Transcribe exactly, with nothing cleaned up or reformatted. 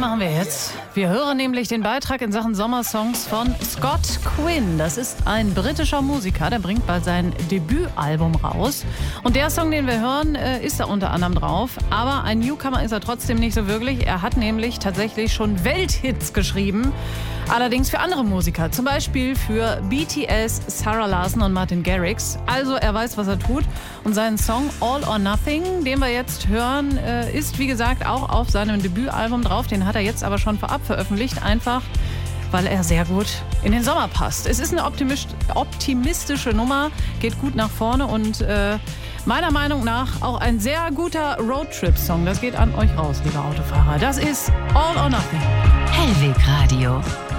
machen wir jetzt? Wir hören nämlich den Beitrag in Sachen Sommersongs von Scott Quinn. Das ist ein britischer Musiker, der bringt bald sein Debütalbum raus. Und der Song, den wir hören, ist da unter anderem drauf. Aber ein Newcomer ist er trotzdem nicht so wirklich. Er hat nämlich tatsächlich schon Welthits geschrieben. Allerdings für andere Musiker, zum Beispiel für B T S, Sarah Larsson und Martin Garrix. Also er weiß, was er tut. Und seinen Song All or Nothing, den wir jetzt hören, ist wie gesagt auch auf seinem Debütalbum drauf. Den hat er jetzt aber schon vorab veröffentlicht, einfach weil er sehr gut in den Sommer passt. Es ist eine optimistische Nummer, geht gut nach vorne und äh, meiner Meinung nach auch ein sehr guter Roadtrip-Song. Das geht an euch raus, liebe Autofahrer. Das ist All or Nothing. Hellweg Radio.